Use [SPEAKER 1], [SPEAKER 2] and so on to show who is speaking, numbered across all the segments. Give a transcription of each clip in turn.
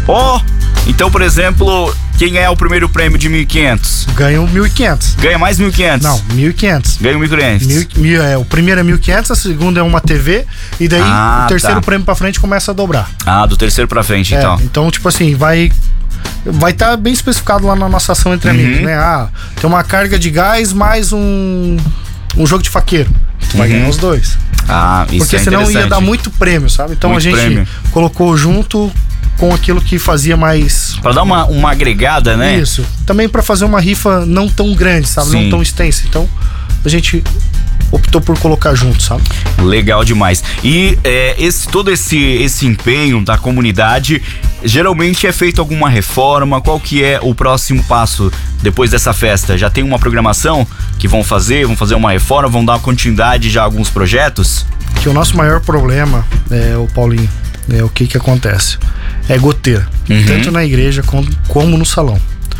[SPEAKER 1] Então, por exemplo, quem ganhar o primeiro prêmio de 1.500?
[SPEAKER 2] Ganha 1.500.
[SPEAKER 1] Ganha mais 1.500?
[SPEAKER 2] Não, 1.500.
[SPEAKER 1] Ganha 1.500.
[SPEAKER 2] O primeiro é 1.500, a segunda é uma TV, e daí o terceiro prêmio pra frente começa a dobrar.
[SPEAKER 1] Do terceiro pra frente, então.
[SPEAKER 2] Então, tipo assim, vai estar bem especificado lá na nossa ação entre amigos, né? Tem uma carga de gás mais um jogo de faqueiro. Tu vai ganhar os dois.
[SPEAKER 1] Isso
[SPEAKER 2] porque senão ia dar muito prêmio, sabe? Então muito a gente colocou junto com aquilo que fazia mais...
[SPEAKER 1] Pra dar uma agregada, né?
[SPEAKER 2] Isso. Também pra fazer uma rifa não tão grande, sabe? Sim. Não tão extensa. Então, a gente optou por colocar junto, sabe?
[SPEAKER 1] Legal demais. E todo esse empenho da comunidade, geralmente é feito alguma reforma? Qual que é o próximo passo depois dessa festa? Já tem uma programação que vão fazer uma reforma, vão dar continuidade já a alguns projetos?
[SPEAKER 2] Que o nosso maior problema, o Paulinho, o que acontece? É goteira, tanto na igreja como no salão.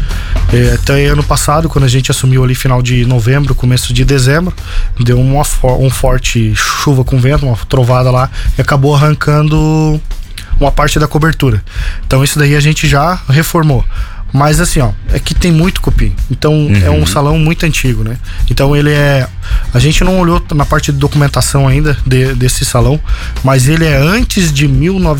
[SPEAKER 2] Até ano passado, quando a gente assumiu ali final de novembro, começo de dezembro, deu um forte chuva com vento, uma trovada lá, e acabou arrancando uma parte da cobertura. Então isso daí a gente já reformou. Mas assim, é que tem muito cupim. Então é um salão muito antigo, né? Então a gente não olhou na parte de documentação ainda desse salão, mas ele é antes de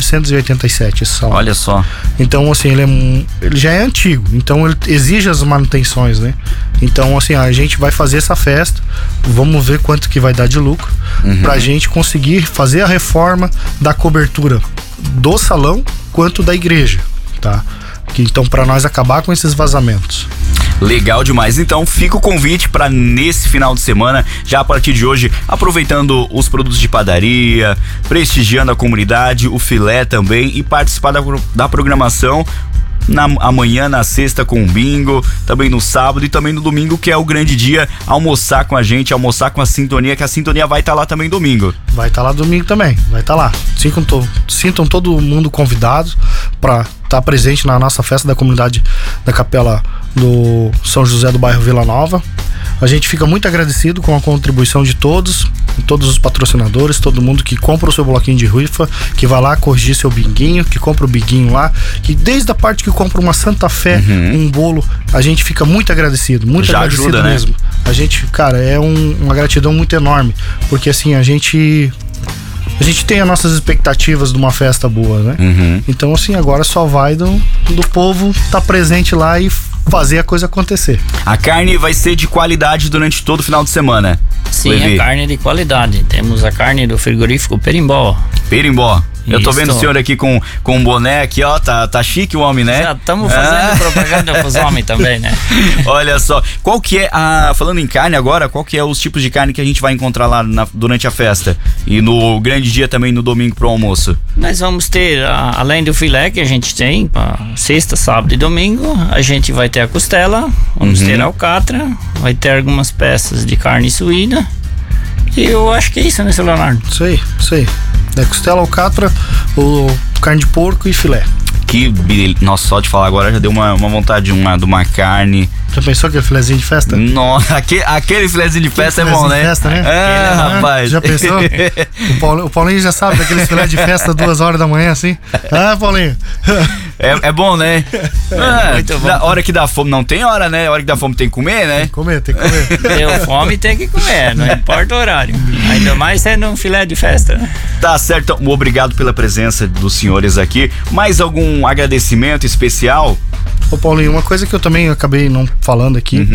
[SPEAKER 2] 1987, esse salão.
[SPEAKER 1] Olha só.
[SPEAKER 2] Então assim, ele já é antigo. Então ele exige as manutenções, né? Então assim, a gente vai fazer essa festa, vamos ver quanto que vai dar de lucro pra gente conseguir fazer a reforma da cobertura do salão quanto da igreja, tá? Então, para nós acabar com esses vazamentos.
[SPEAKER 1] Legal demais. Então, fica o convite para nesse final de semana, já a partir de hoje, aproveitando os produtos de padaria, prestigiando a comunidade, o filé também, e participar da programação amanhã, na sexta, com o bingo, também no sábado e também no domingo, que é o grande dia, almoçar com a gente, almoçar com a Sintonia, que a Sintonia vai estar lá também domingo. Vai estar lá domingo também, vai estar lá. Sintam todo mundo convidado para estar presente na nossa festa da comunidade da Capela do São José do bairro Vila Nova. A gente fica muito agradecido com a contribuição de todos os patrocinadores, todo mundo que compra o seu bloquinho de rifa, que vai lá corrigir seu binguinho, que compra o biguinho lá, que desde a parte que compra uma Santa Fé, um bolo, a gente fica muito agradecido, muito já agradecido ajuda, mesmo. Né? A gente, cara, é uma gratidão muito enorme, porque assim, a gente tem as nossas expectativas de uma festa boa, né? Então assim, agora só vai do povo estar presente lá e fazer a coisa acontecer. A carne vai ser de qualidade durante todo o final de semana?
[SPEAKER 3] Sim, Levi. A carne de qualidade. Temos a carne do frigorífico Perimbó.
[SPEAKER 1] Perimbó. Eu tô vendo o senhor aqui com um boné aqui, ó, tá chique o homem, né?
[SPEAKER 3] Já estamos fazendo propaganda pros homens também, né?
[SPEAKER 1] Olha só, qual que é falando em carne agora, qual que é os tipos de carne que a gente vai encontrar lá durante a festa? E no grande dia também, no domingo pro almoço?
[SPEAKER 3] Nós vamos ter, além do filé que a gente tem, sexta, sábado e domingo, a gente vai ter a costela, vamos ter a alcatra, vai ter algumas peças de carne suína. E eu acho que é isso, né, seu Leonardo? Isso aí. Costela, alcatra, carne de porco e filé.
[SPEAKER 1] Nossa, só de falar agora já deu uma vontade de uma carne.
[SPEAKER 2] Já pensou aquele filézinho de festa?
[SPEAKER 1] Nossa, aquele filézinho de festa é bom, né?
[SPEAKER 2] Festa, né?
[SPEAKER 1] Rapaz.
[SPEAKER 2] Já pensou? O Paulinho já sabe daqueles filé de festa 2 horas da manhã, assim. Paulinho.
[SPEAKER 1] É bom, né? Muito bom. Na hora que dá fome, não tem hora, né? A hora que dá fome tem que comer, né?
[SPEAKER 2] Tem que comer.
[SPEAKER 3] Deu fome, tem que comer, não importa o horário. Ainda mais sendo um filé de festa, né?
[SPEAKER 1] Tá certo, obrigado pela presença dos senhores aqui. Mais algum agradecimento especial?
[SPEAKER 2] Ô Paulinho, uma coisa que eu também acabei não falando aqui,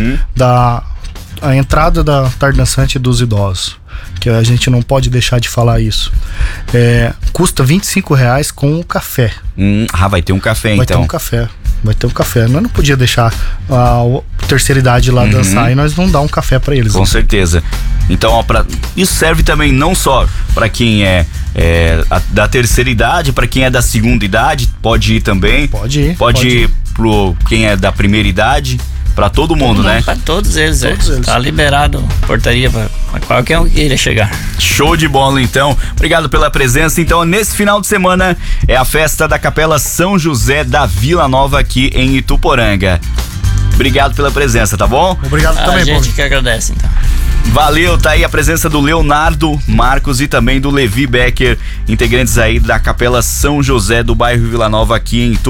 [SPEAKER 2] a entrada da tarde dançante dos idosos, que a gente não pode deixar de falar isso. Custa R$25 com o café.
[SPEAKER 1] Vai ter um café, então.
[SPEAKER 2] Vai ter um café. Nós não podia deixar a terceira idade lá dançar e nós vamos dar um café pra eles.
[SPEAKER 1] Com certeza. Então, isso serve também não só para quem é da terceira idade, para quem é da segunda idade, pode ir também. Pode ir pro quem é da primeira idade. Pra todo mundo, né?
[SPEAKER 3] Pra todos eles, Tá liberado portaria pra qualquer um que queira chegar.
[SPEAKER 1] Show de bola, então. Obrigado pela presença. Então, nesse final de semana é a festa da Capela São José da Vila Nova aqui em Ituporanga. Obrigado pela presença, tá bom?
[SPEAKER 2] Obrigado também,
[SPEAKER 3] A gente que agradece, então.
[SPEAKER 1] Valeu, tá aí a presença do Leonardo Marcos e também do Levi Becker, integrantes aí da Capela São José do bairro Vila Nova aqui em Ituporanga.